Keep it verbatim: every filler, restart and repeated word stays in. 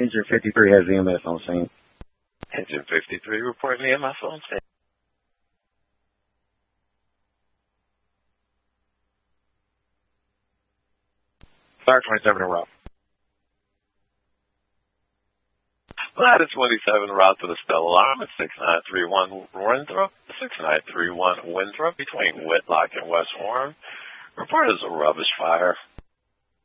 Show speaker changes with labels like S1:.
S1: Engine fifty-three has E M S on scene.
S2: Engine fifty-three reporting E M S on scene. Star twenty-seven en route. Ladder twenty-seven, route to the Stella Alarm at six nine three one Winthrop, six nine three one Winthrop between Whitlock and West Warren. Report is a rubbish fire.